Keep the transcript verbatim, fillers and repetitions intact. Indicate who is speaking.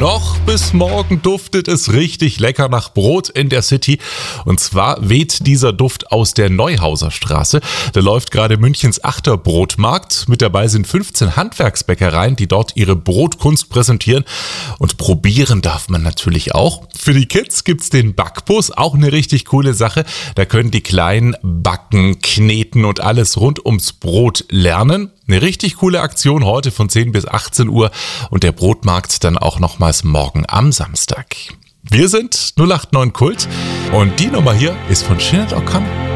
Speaker 1: Noch bis morgen duftet es richtig lecker nach Brot in der City. Und zwar weht dieser Duft aus der Neuhauser Straße. Da läuft gerade Münchens achter Brotmarkt. Mit dabei sind fünfzehn Handwerksbäckereien, die dort ihre Brotkunst präsentieren. Und probieren darf man natürlich auch. Für die Kids gibt's den Backbus, auch eine richtig coole Sache. Da können die Kleinen backen, kneten und alles rund ums Brot lernen. Eine richtig coole Aktion heute von zehn bis achtzehn Uhr und der Brotmarkt dann auch nochmals morgen am Samstag. Wir sind null acht neun Kult und die Nummer hier ist von Sinead O'Connor.